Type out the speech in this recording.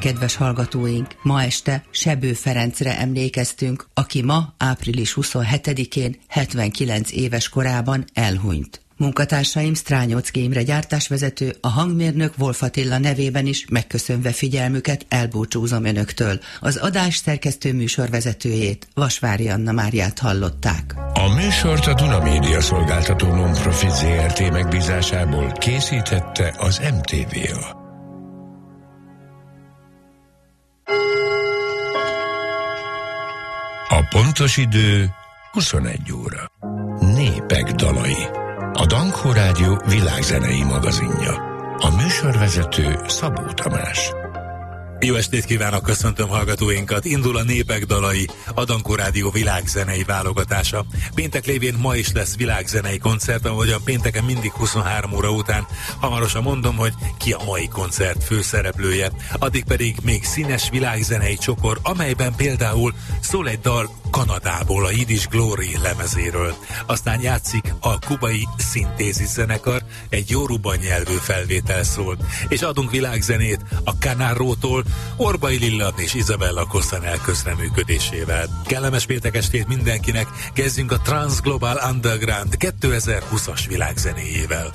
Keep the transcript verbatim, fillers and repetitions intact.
Kedves hallgatóink, ma este Sebő Ferencre emlékeztünk, aki ma, április huszonhetedikén, hetvenkilenc éves korában elhunyt. Munkatársaim Strányoczky Imre gyártásvezető, a hangmérnök Wolf Attila nevében is megköszönve figyelmüket elbúcsúzom önöktől. Az adás szerkesztő műsorvezetőjét, Vasvári Anna Máriát hallották. A műsort a Duna Média szolgáltató non-profit zé er té megbízásából készítette az em té vé á. A pontos idő huszonegy óra. Népek dalai. A Dankó Rádió világzenei magazinja. A műsorvezető Szabó Tamás. Jó estét kívánok, köszöntöm hallgatóinkat. Indul a Népek dalai, a Dankó Rádió világzenei válogatása. Péntek lévén ma is lesz világzenei koncert, ahogyan pénteken mindig huszonhárom óra után. Hamarosan mondom, hogy ki a mai koncert főszereplője. Addig pedig még színes világzenei csokor, amelyben például szól egy dal Kanadából, a Yiddish Glory lemezéről. Aztán játszik a kubai Szintézis zenekar, egy yoruba nyelvű felvétel szól. És adunk világzenét a Canarótól, Orbai Lilla és Isabella Costanel közreműködésével. Kellemes péntek estét mindenkinek, kezdjünk a Transglobal Underground kétezer-húszas világzenéjével.